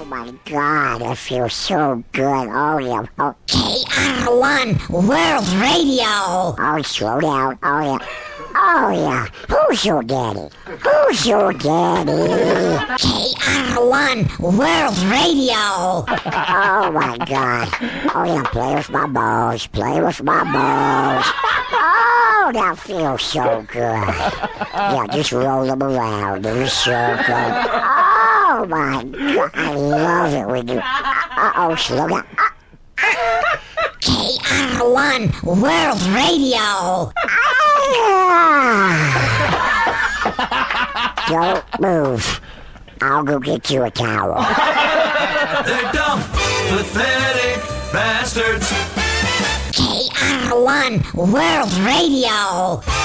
my God, I feel so good. Oh, yeah. Oh, KR1 World Radio. oh, slow down. Oh, yeah. Oh, yeah. Who's your daddy? Who's your daddy? KR1 World Radio. Oh, my God. Oh, yeah, play with my balls. Play with my balls. Oh, that feels so good. Yeah, just roll them around in a circle. Oh, my God. I love it when you... Uh-oh, slow down. KR1 World Radio. Don't move. I'll go get you a towel. They're dumb, pathetic bastards. KR1 World Radio.